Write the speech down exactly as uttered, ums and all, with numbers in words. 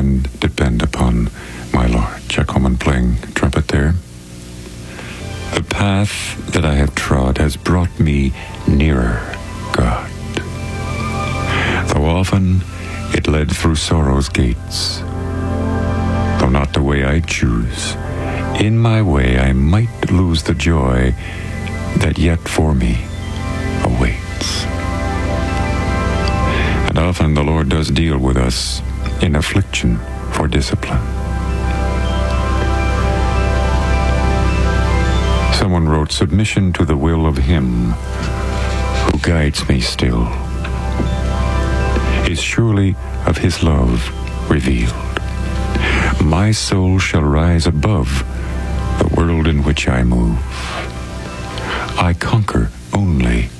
can depend upon my Lord. Jack Coleman playing trumpet there. The path that I have trod has brought me nearer God. Though often it led through sorrow's gates, though not the way I choose, in my way I might lose the joy that yet for me awaits. And often the Lord does deal with us in affliction for discipline. Someone wrote, submission to the will of Him who guides me still is surely of His love revealed. My soul shall rise above the world in which I move. I conquer only